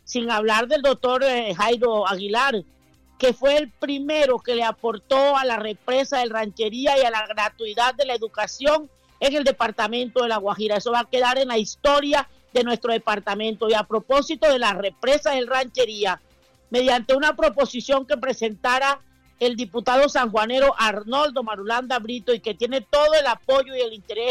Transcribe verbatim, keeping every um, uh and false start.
sin hablar del doctor eh, Jairo Aguilar, que fue el primero que le aportó a la represa del Ranchería y a la gratuidad de la educación en el departamento de La Guajira. Eso va a quedar en la historia de nuestro departamento. Y a propósito de la represa del Ranchería, mediante una proposición que presentara el diputado sanjuanero Arnoldo Marulanda Brito y que tiene todo el apoyo y el interés